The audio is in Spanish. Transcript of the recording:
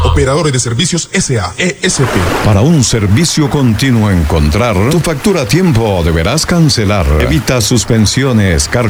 Operadores de Servicios S.A. ESP. Para un servicio continuo encontrar tu factura a tiempo deberás cancelar. Evita suspensiones, cargos